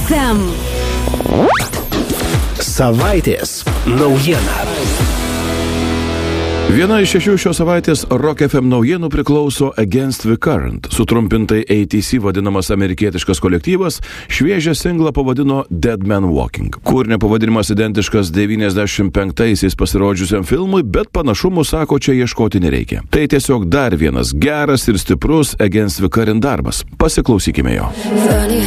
FM. Savaitės naujiena. Viena iš 6 šios savaitės Rock FM naujienų priklauso Against the Current. Sutrumpintai ATC vadinamas amerikietiškas kolektyvas šviežią singlą pavadino Dead Man Walking. Kūrinio pavadinimas identiškas 95-aisiais pasirodžiusiam filmui, bet panašumų, sako, čia ieškoti nereikia. Tai tiesiog dar vienas geras ir stiprus Against the Current darbas. Pasiklausykime jo. Funny